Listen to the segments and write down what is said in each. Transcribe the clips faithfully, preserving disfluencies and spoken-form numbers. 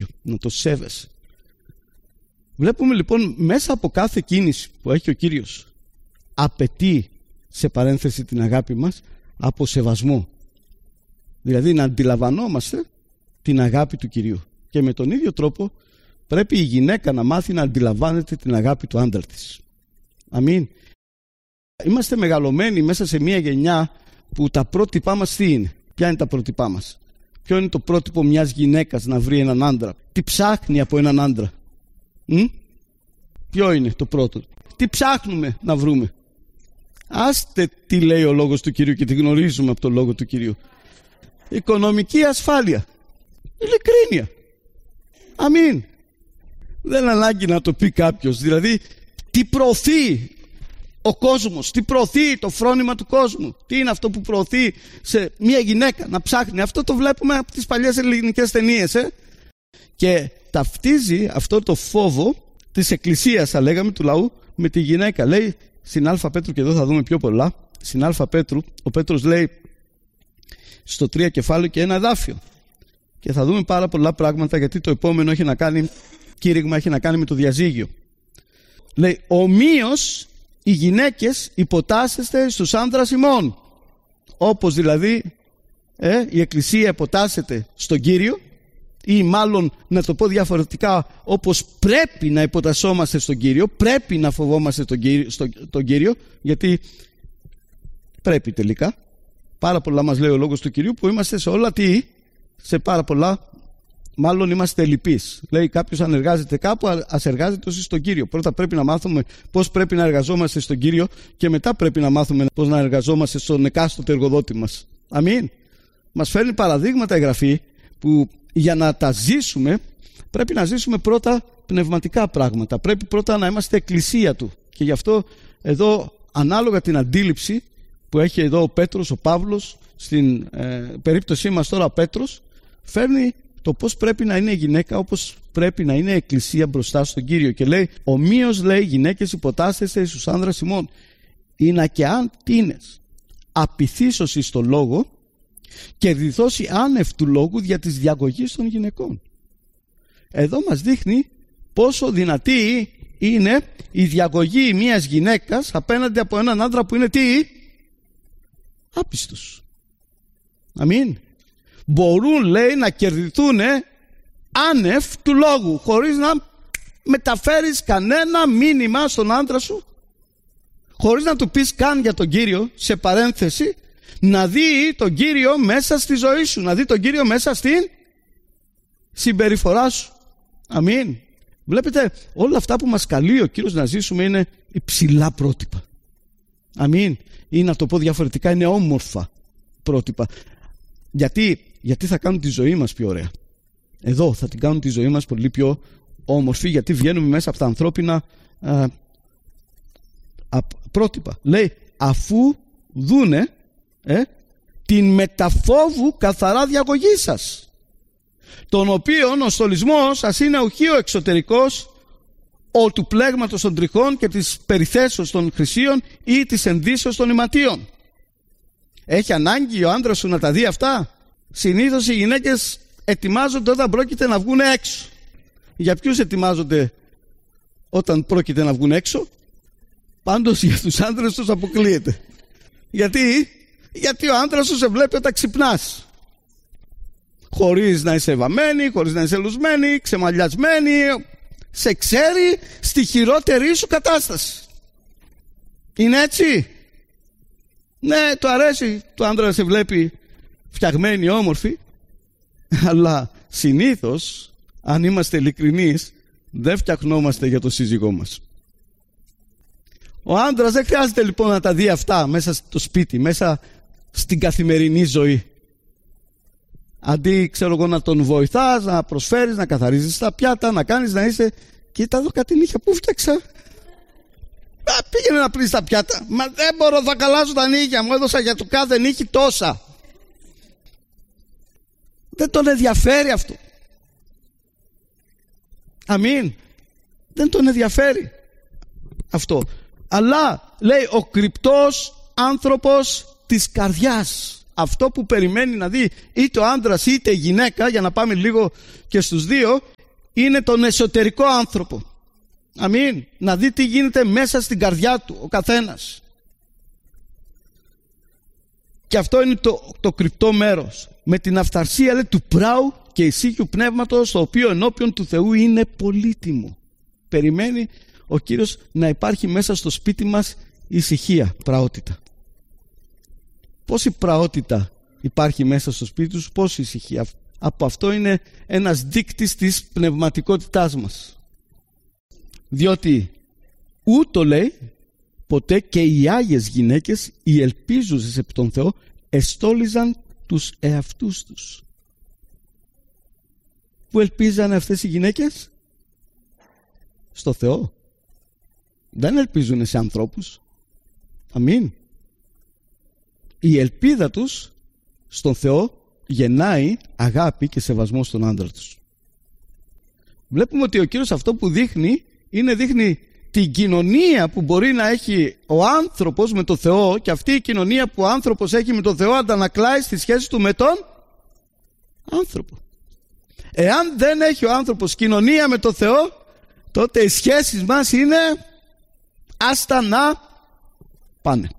να το σέβεσαι. Βλέπουμε λοιπόν μέσα από κάθε κίνηση που έχει ο Κύριος απαιτεί σε παρένθεση την αγάπη μας από σεβασμό. Δηλαδή να αντιλαμβανόμαστε την αγάπη του Κυρίου. Και με τον ίδιο τρόπο πρέπει η γυναίκα να μάθει να αντιλαμβάνεται την αγάπη του άντρα της. Αμήν. Είμαστε μεγαλωμένοι μέσα σε μια γενιά που τα πρότυπά μας τι είναι? Ποια είναι τα πρότυπά μας? Ποιο είναι το πρότυπο μιας γυναίκας να βρει έναν άντρα? Τι ψάχνει από έναν άντρα? Μ? Ποιο είναι το πρώτο? Τι ψάχνουμε να βρούμε? Άστε τι λέει ο λόγος του Κυρίου και τι γνωρίζουμε από το λόγο του Κυρίου. Οικονομική ασφάλεια, ειλικρίνεια. Αμήν. Δεν ανάγκη να το πει κάποιος. Δηλαδή τι προωθεί ο κόσμος, τι προωθεί το φρόνημα του κόσμου, τι είναι αυτό που προωθεί σε μια γυναίκα να ψάχνει? Αυτό το βλέπουμε από τις παλιές ελληνικές ταινίες ε? Και ταυτίζει αυτό το φόβο της εκκλησίας, θα λέγαμε, του λαού με τη γυναίκα. Λέει στην Α Πέτρου, και εδώ θα δούμε πιο πολλά, στην Α Πέτρου ο Πέτρος λέει στο τρία κεφάλαιο και ένα εδάφιο, και θα δούμε πάρα πολλά πράγματα, γιατί το επόμενο έχει να κάνει, κήρυγμα έχει να κάνει με το διαζύγιο. Λέει ομοίως οι γυναίκες υποτάσσεστε στους άνδρας ημών, όπως δηλαδή ε, η εκκλησία υποτάσσεται στον Κύριο, ή μάλλον να το πω διαφορετικά, όπως πρέπει να υποτασσόμαστε στον Κύριο, πρέπει να φοβόμαστε τον Κύριο, στο, τον Κύριο, γιατί πρέπει τελικά. Πάρα πολλά μας λέει ο λόγος του Κυρίου που είμαστε σε όλα τι, σε πάρα πολλά μάλλον είμαστε λυπείς. Λέει κάποιος αν εργάζεται κάπου, ας εργάζεται ως στον Κύριο. Πρώτα πρέπει να μάθουμε πώς πρέπει να εργαζόμαστε στον Κύριο και μετά πρέπει να μάθουμε πώς να εργαζόμαστε στον εκάστοτε εργοδότη μας. Αμήν. Μας φέρνει παραδείγματα η Γραφή που για να τα ζήσουμε πρέπει να ζήσουμε πρώτα πνευματικά πράγματα. Πρέπει πρώτα να είμαστε εκκλησία του. Και γι' αυτό εδώ ανάλογα την αντίληψη που έχει εδώ ο Πέτρος, ο Παύλος, στην ε, περίπτωσή μας τώρα ο Πέτρος, φέρνει το πώς πρέπει να είναι η γυναίκα, όπως πρέπει να είναι η εκκλησία μπροστά στον Κύριο. Και λέει, ομοίως λέει γυναίκες υποτάσσεστε στους άνδρας ημών, είναι και αν τίνες απειθήσωση στο λόγο και διδώσει άνευ του λόγου δια της διαγωγής των γυναικών. Εδώ μας δείχνει πόσο δυνατή είναι η διαγωγή μιας γυναίκας απέναντι από έναν άντρα που είναι τι? Άπιστος. Αμήν. Μπορούν, λέει, να κερδιθούν άνευ του λόγου, χωρίς να μεταφέρεις κανένα μήνυμα στον άντρα σου, χωρίς να του πεις καν για τον Κύριο, σε παρένθεση, να δει τον Κύριο μέσα στη ζωή σου, να δει τον Κύριο μέσα στην συμπεριφορά σου. Αμήν. Βλέπετε, όλα αυτά που μας καλεί ο Κύριος να ζήσουμε είναι υψηλά πρότυπα. Αμήν. Ή να το πω διαφορετικά, είναι όμορφα πρότυπα. Γιατί, γιατί θα κάνουν τη ζωή μας πιο ωραία. Εδώ θα την κάνουν τη ζωή μας πολύ πιο όμορφη, γιατί βγαίνουμε μέσα από τα ανθρώπινα α, α, πρότυπα. Λέει, αφού δούνε ε, την μεταφόβου καθαρά διαγωγή σας, τον οποίον ο στολισμός σας είναι ουχή ο εξωτερικός, ο του πλέγματος των τριχών και της περιθέσεως των χρυσίων ή της ενδύσεως των ηματίων. Έχει ανάγκη ο άντρας σου να τα δει αυτά? Συνήθως οι γυναίκες ετοιμάζονται όταν πρόκειται να βγουν έξω. Για ποιους ετοιμάζονται όταν πρόκειται να βγουν έξω? Πάντως για τους άντρες τους αποκλείεται. Γιατί? Γιατί ο άντρας σου σε βλέπει όταν ξυπνάς, χωρίς να είσαι βαμμένη, χωρίς να είσαι λουσμένη, ξεμαλιασμένη. Σε ξέρει στη χειρότερη σου κατάσταση. Είναι έτσι? Ναι, του αρέσει το άντρα να σε βλέπει φτιαγμένη, όμορφη, αλλά συνήθως, αν είμαστε ειλικρινείς, δεν φτιαχνόμαστε για το σύζυγό μας. Ο άντρας δεν χρειάζεται λοιπόν να τα δει αυτά μέσα στο σπίτι, μέσα στην καθημερινή ζωή. Αντί, ξέρω εγώ, να τον βοηθάς, να προσφέρεις, να καθαρίζεις τα πιάτα, να κάνεις, να είσαι, κοίτα εδώ κάτι νύχια που φτιάξα. Α, πήγαινε να πλύνεις τα πιάτα. Μα δεν μπορώ, θα καλάσω τα νύχια μου, έδωσα για το κάθε νύχι τόσα. Δεν τον ενδιαφέρει αυτό. Αμήν. Δεν τον ενδιαφέρει αυτό. Αλλά λέει ο κρυπτός άνθρωπος της καρδιάς. Αυτό που περιμένει να δει είτε ο άντρας είτε η γυναίκα, για να πάμε λίγο και στους δύο, είναι τον εσωτερικό άνθρωπο. Αμήν. Να δει τι γίνεται μέσα στην καρδιά του ο καθένας. Και αυτό είναι το, το κρυπτό μέρος. Με την αυθαρσία, λέει, του πράου και ησύχιου πνεύματος, το οποίο ενώπιον του Θεού είναι πολύτιμο. Περιμένει ο Κύριος να υπάρχει μέσα στο σπίτι μας ησυχία, πραότητα. Πόση πραότητα υπάρχει μέσα στο σπίτι τους, πόση ησυχία. Από αυτό είναι ένας δείκτης της πνευματικότητάς μας. Διότι ούτω, λέει, ποτέ και οι άγιες γυναίκες, οι ελπίζουσες επί τον Θεό, εστόλιζαν τους εαυτούς τους. Πού ελπίζανε αυτές οι γυναίκες? Στο Θεό. Δεν ελπίζουν σε ανθρώπους. Αμήν. Η ελπίδα τους στον Θεό γεννάει αγάπη και σεβασμό στον άντρα τους. Βλέπουμε ότι ο Κύριος αυτό που δείχνει είναι δείχνει την κοινωνία που μπορεί να έχει ο άνθρωπος με τον Θεό, και αυτή η κοινωνία που ο άνθρωπος έχει με τον Θεό αντανακλάει στη σχέση του με τον άνθρωπο. Εάν δεν έχει ο άνθρωπος κοινωνία με τον Θεό, τότε οι σχέσεις μας είναι άστα να πάνε.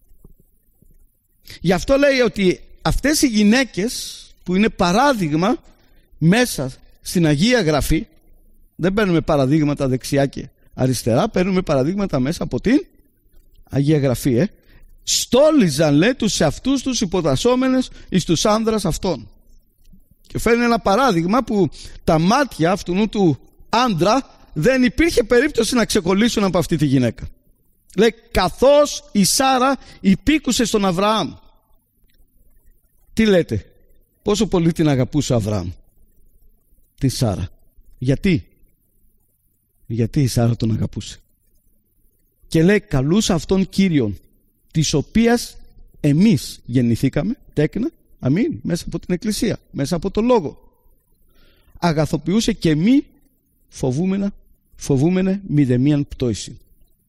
Γι' αυτό λέει ότι αυτές οι γυναίκες που είναι παράδειγμα μέσα στην Αγία Γραφή, δεν παίρνουμε παραδείγματα δεξιά και αριστερά, παίρνουμε παραδείγματα μέσα από την Αγία Γραφή, ε. στόλιζαν, λέει, τους εαυτούς τους υποτασσόμενες εις τους άνδρας αυτών. Και φέρνει ένα παράδειγμα που τα μάτια αυτού του άντρα δεν υπήρχε περίπτωση να ξεκολλήσουν από αυτή τη γυναίκα. Λέει, καθώς η Σάρα υπήκουσε στον Αβραάμ. Τι λέτε? Πόσο πολύ την αγαπούσε ο Αβραάμ, την Σάρα? Γιατί? Γιατί η Σάρα τον αγαπούσε. Και λέει, καλούσα αυτόν Κύριον, της οποίας εμείς γεννηθήκαμε, τέκνα, αμήν, μέσα από την Εκκλησία, μέσα από το Λόγο. Αγαθοποιούσε και μη φοβούμενα, φοβούμενε μη δεμίαν πτώση.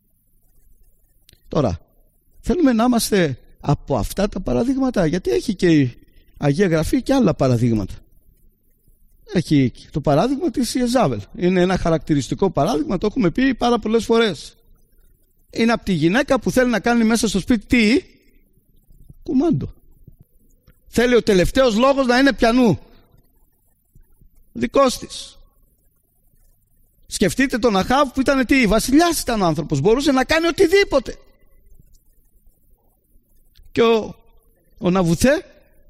Τώρα, θέλουμε να είμαστε από αυτά τα παραδείγματα, γιατί έχει και η Αγία Γραφή και άλλα παραδείγματα. Έχει το παράδειγμα της Ιεζάβελ. Είναι ένα χαρακτηριστικό παράδειγμα, το έχουμε πει πάρα πολλές φορές. Είναι από τη γυναίκα που θέλει να κάνει μέσα στο σπίτι τι? Κουμάντο. Θέλει ο τελευταίος λόγος να είναι πιανού? Δικός της. Σκεφτείτε τον Αχάβ που ήταν τι? Βασιλιάς ήταν ο άνθρωπος, μπορούσε να κάνει οτιδήποτε. Και ο, ο Ναβουθέ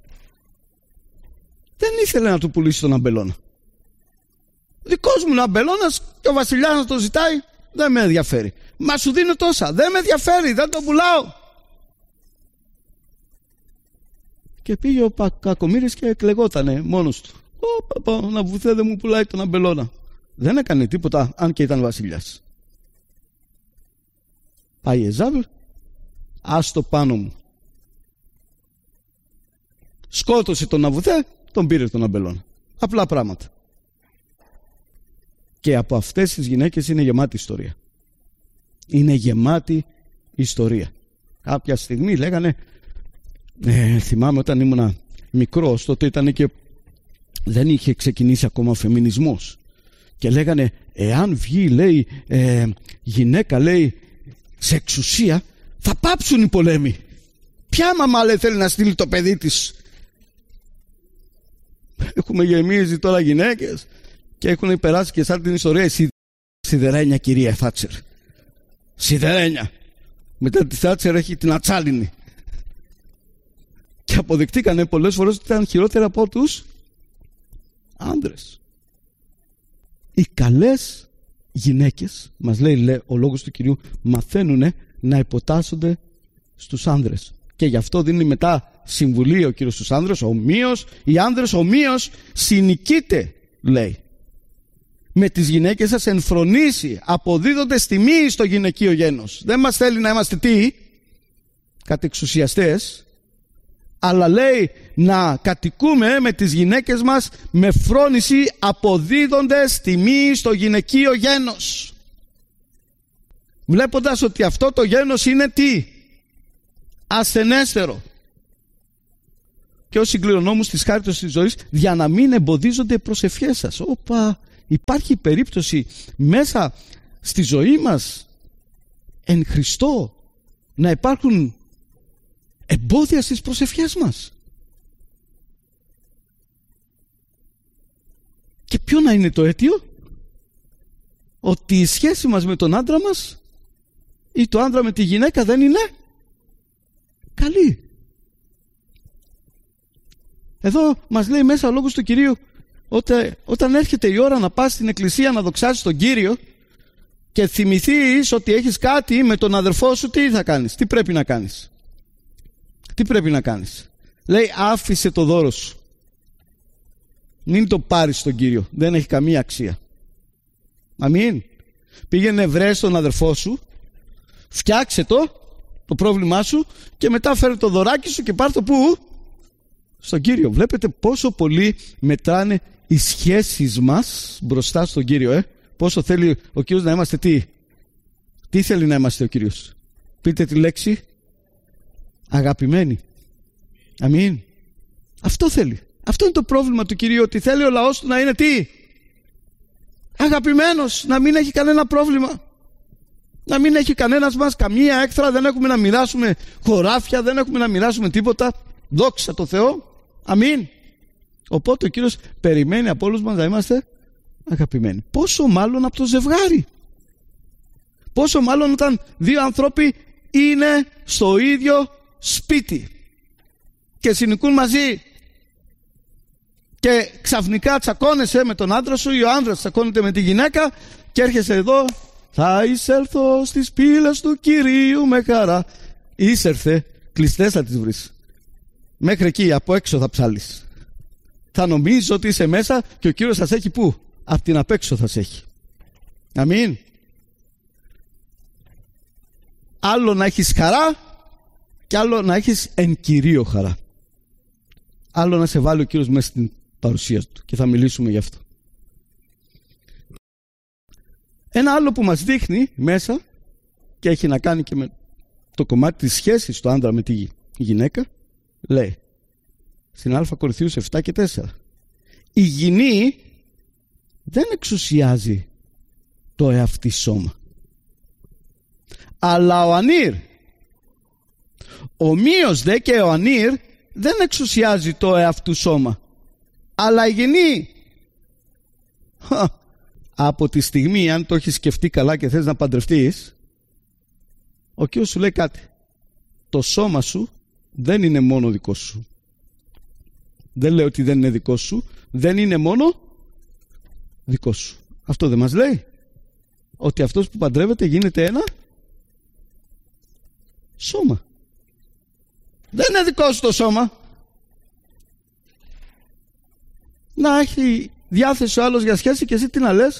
δεν ήθελε να του πουλήσει τον αμπελώνα. Δικός μου αμπελώνας, και ο βασιλιάς να το ζητάει, δεν με ενδιαφέρει. Μα σου δίνω τόσα, δεν με ενδιαφέρει, δεν τον πουλάω. Και πήγε ο κακομοίρης και εκλεγότανε μόνος του. Ω, ο Ναβουθέ δεν μου πουλάει τον αμπελώνα. Δεν έκανε τίποτα, αν και ήταν βασιλιάς. Πάει η Ιεζάβελ, άστο πάνω μου. Σκότωσε τον Ναβουθέ, τον πήρε τον αμπελώνα. Απλά πράγματα. Και από αυτές τις γυναίκες είναι γεμάτη ιστορία. Είναι γεμάτη ιστορία. Κάποια στιγμή λέγανε, ε, θυμάμαι όταν ήμουνα μικρός, τότε ήταν και δεν είχε ξεκινήσει ακόμα ο φεμινισμός, και λέγανε, εάν βγει, λέει, ε, γυναίκα, λέει, σε εξουσία, θα πάψουν οι πολέμοι. Ποια μαμά, λέει, θέλει να στείλει το παιδί της? Έχουμε γεμίζει τώρα γυναίκες και έχουν περάσει και σαν την ιστορία η σιδερένια κυρία Θάτσερ. Σιδερένια. Μετά τη Θάτσερ έχει την ατσάλινη. Και αποδεικτήκανε πολλές φορές ότι ήταν χειρότερα από τους άντρες. Οι καλές γυναίκες, μας λέει, λέει ο λόγος του Κυρίου, μαθαίνουν να υποτάσσονται στους άνδρες. Και γι' αυτό δίνει μετά συμβουλή ο Κύριος στους άνδρες, ομοίως, οι άνδρες ομοίως συνοικείτε, λέει, με τις γυναίκες σας εν φρονήσει, αποδίδονται τιμή στο γυναικείο γένος. Δεν μας θέλει να είμαστε τι? Κατεξουσιαστές, αλλά λέει να κατοικούμε με τις γυναίκες μας με φρόνηση, αποδίδοντας τιμή στο γυναικείο γένος. Βλέποντας ότι αυτό το γένος είναι τι? Ασθενέστερο. Και ως συγκληρονόμους της χάριτος της ζωής, για να μην εμποδίζονται οι προσευχές σας. Όπα, υπάρχει περίπτωση μέσα στη ζωή μας εν Χριστώ να υπάρχουν εμπόδια στις προσευχές μας? Και ποιο να είναι το αίτιο? Ότι η σχέση μας με τον άντρα μας ή το άντρα με τη γυναίκα δεν είναι καλή. Εδώ μας λέει μέσα ο Λόγος του Κυρίου, όταν, όταν έρχεται η ώρα να πας στην εκκλησία να δοξάσεις τον Κύριο και θυμηθείς ότι έχεις κάτι με τον αδερφό σου, τι θα κάνεις? Τι πρέπει να κάνεις? Τι πρέπει να κάνεις? Λέει, άφησε το δώρο σου. Μην το πάρεις στον Κύριο. Δεν έχει καμία αξία. Αμήν. Πήγαινε βρες τον αδερφό σου, φτιάξε το, το πρόβλημά σου και μετά φέρε το δωράκι σου και πάρ' το πού? Στον Κύριο. Βλέπετε πόσο πολύ μετράνε οι σχέσεις μας μπροστά στον Κύριο, ε? Πόσο θέλει ο Κύριος να είμαστε τι? Τι θέλει να είμαστε ο Κύριος? Πείτε τη λέξη αγαπημένοι. Αμήν. Αυτό θέλει. Αυτό είναι το πρόβλημα του Κυρίου, ότι θέλει ο λαός του να είναι τι? Αγαπημένος, να μην έχει κανένα πρόβλημα. Να μην έχει κανένας μας καμία έκθρα, δεν έχουμε να μοιράσουμε χωράφια, δεν έχουμε να μοιράσουμε τίποτα. Δόξα τω Θεώ. Αμήν. Οπότε ο Κύριος περιμένει από όλους μας να είμαστε αγαπημένοι. Πόσο μάλλον από το ζευγάρι. Πόσο μάλλον όταν δύο άνθρωποι είναι στο ίδιο σπίτι και συνοικούν μαζί και ξαφνικά τσακώνεσαι με τον άντρα σου ή ο άντρας τσακώνεται με τη γυναίκα και έρχεσαι εδώ, θα εισέλθω στις πύλες του Κυρίου με χαρά. Είσερθε, κλειστές θα τις βρεις. Μέχρι εκεί, από έξω θα ψάλεις. Θα νομίζεις ότι είσαι μέσα και ο Κύριος θα σε έχει πού? Απ' την απ' έξω θα σε έχει. Αμήν. Άλλο να έχεις χαρά και άλλο να έχεις εν Κυρίω χαρά. Άλλο να σε βάλει ο Κύριος μέσα στην παρουσία του και θα μιλήσουμε γι' αυτό. Ένα άλλο που μας δείχνει μέσα και έχει να κάνει και με το κομμάτι της σχέσης του άντρα με τη γυναίκα, λέει στην Α Κορινθίους επτά και τέσσερα, η γυνή δεν εξουσιάζει το εαυτή σώμα, αλλά ο ανήρ. Ομοίως δε και ο ανήρ δεν εξουσιάζει το εαυτού σώμα, αλλά η γυνή. Από τη στιγμή, αν το έχεις σκεφτεί καλά και θες να παντρευτείς, ο Κύριος σου λέει κάτι. Το σώμα σου δεν είναι μόνο δικό σου. Δεν λέω ότι δεν είναι δικό σου. Δεν είναι μόνο δικό σου. Αυτό δεν μας λέει? Ότι αυτός που παντρεύεται γίνεται ένα σώμα. Δεν είναι δικό σου το σώμα. Να έχει διάθεση ο άλλος για σχέση και εσύ τι να λες?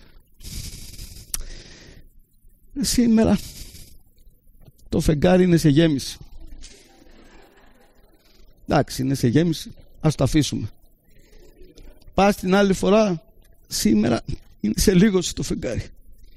Σήμερα το φεγγάρι είναι σε γέμιση. Εντάξει, είναι σε γέμιση, ας το αφήσουμε. Πας την άλλη φορά, σήμερα είναι σε λίγο το φεγγάρι.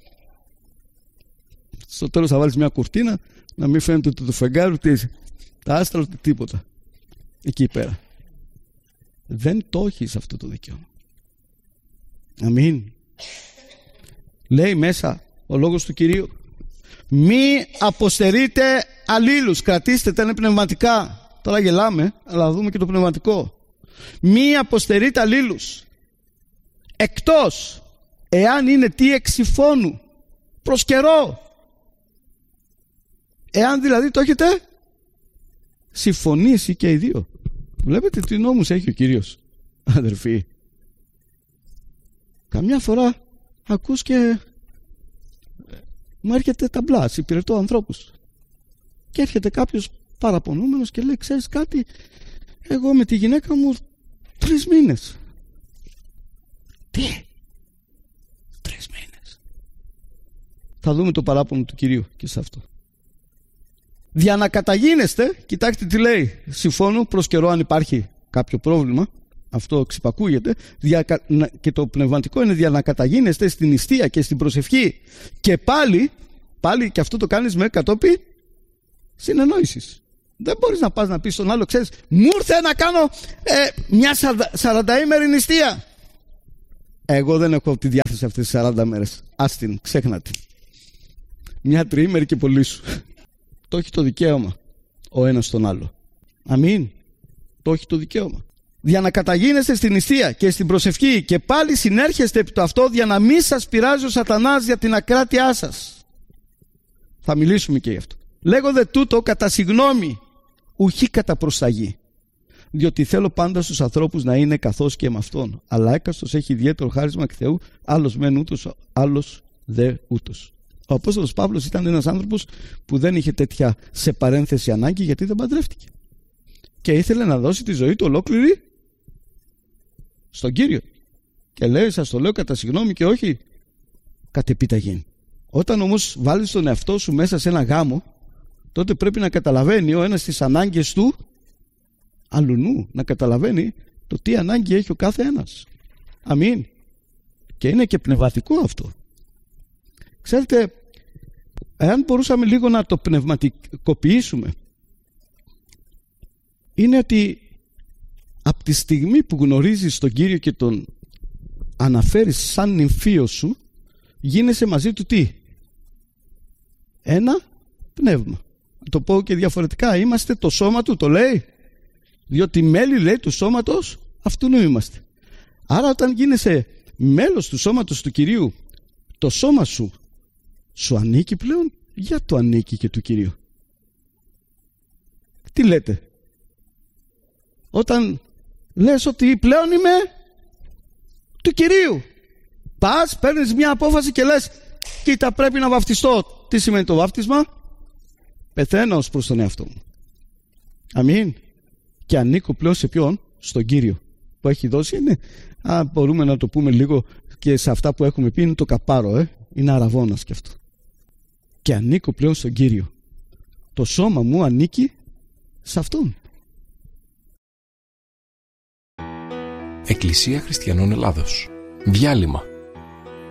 Στο τέλος θα βάλεις μια κουρτίνα να μην φαίνεται το φεγγάρι, ούτε τα άστρα, ούτε τίποτα εκεί πέρα. Δεν το έχεις αυτό το δικαίωμα. Αμήν. Λέει μέσα ο Λόγος του Κυρίου, μη αποστερείτε αλλήλους. Κρατήστε τα, είναι πνευματικά. Τώρα γελάμε, αλλά δούμε και το πνευματικό. Μη αποστερείτε αλλήλους, εκτός εάν είναι τι εξυφώνου προς καιρό. Εάν δηλαδή το έχετε συμφωνήσει και οι δύο. Βλέπετε τι νόμους έχει ο Κύριος, αδερφοί. Καμιά φορά ακούς και μου έρχεται ταμπλάς, υπηρετώ ανθρώπους. Και έρχεται κάποιος παραπονούμενος και λέει, ξέρεις κάτι, εγώ με τη γυναίκα μου τρεις μήνες. Τι? Τρεις μήνες. Θα δούμε το παράπονο του Κυρίου και σε αυτό. Για να καταγίνεστε, κοιτάξτε τι λέει, συμφώνου προς καιρό αν υπάρχει κάποιο πρόβλημα, αυτό ξυπακούγεται, και το πνευματικό είναι για να καταγίνεστε στην νηστεία και στην προσευχή. Και πάλι, πάλι και αυτό το κάνεις με κατόπι συνεννόησης. Δεν μπορείς να πας να πεις στον άλλο, ξέρεις, μου ήρθε να κάνω ε, μια σαρανταήμερη νηστεία. Εγώ δεν έχω τη διάθεση αυτές τις σαράντα μέρες. Άστην, ξέχνατε. Μια τριήμερη και πολύ σου. Το έχει το δικαίωμα ο ένας στον άλλο. Αμήν. Το έχει το δικαίωμα. Για να καταγίνεστε στην νηστεία και στην προσευχή και πάλι συνέρχεστε επί το αυτό, για να μην σας πειράζει ο σατανάς για την ακράτειά σας. Θα μιλήσουμε και γι' αυτό. Λέγω δε τούτο κατά συγγνώμη, ουχή κατά προσταγή. Διότι θέλω πάντα στους ανθρώπους να είναι καθώς και με αυτόν. Αλλά έκαστος έχει ιδιαίτερο χάρισμα εκ Θεού, άλλος μεν ούτως, άλλος δε ούτως. Ο Απόστολος Παύλος ήταν ένας άνθρωπος που δεν είχε τέτοια σε παρένθεση ανάγκη, γιατί δεν παντρεύτηκε. Και ήθελε να δώσει τη ζωή του ολόκληρη στον Κύριο. Και λέει, σας το λέω κατά συγγνώμη και όχι κατ' επιταγή. Όταν όμως βάλεις τον εαυτό σου μέσα σε ένα γάμο, τότε πρέπει να καταλαβαίνει ο ένας τις ανάγκες του αλουνού, να καταλαβαίνει το τι ανάγκη έχει ο κάθε ένας. Αμήν. Και είναι και πνευματικό αυτό. Ξέρετε, εάν μπορούσαμε λίγο να το πνευματικοποιήσουμε, είναι ότι από τη στιγμή που γνωρίζεις τον Κύριο και τον αναφέρεις σαν νυμφίο σου, γίνεσαι μαζί του τι? Ένα πνεύμα. Το πω και διαφορετικά, είμαστε το σώμα του, το λέει. Διότι μέλη, λέει, του σώματος αυτού νου είμαστε. Άρα όταν γίνεσαι μέλος του σώματος του Κυρίου, το σώμα σου σου ανήκει πλέον, για το ανήκει και του Κυρίου. Τι λέτε? Όταν λες ότι πλέον είμαι του Κυρίου, πας, παίρνεις μια απόφαση και λες, κοίτα, πρέπει να βαφτιστώ. Τι σημαίνει το βάφτισμα? Πεθαίνω ως προς τον εαυτό μου. Αμήν. Και ανήκω πλέον σε ποιον? Στον Κύριο που έχει δώσει. Είναι, α, μπορούμε να το πούμε λίγο και σε αυτά που έχουμε πει, είναι το καπάρο, ε? Είναι αραβώνας και αυτό. Και ανήκω πλέον στον Κύριο. Το σώμα μου ανήκει σε Αυτόν. Εκκλησία Χριστιανών Ελλάδος. Διάλειμμα.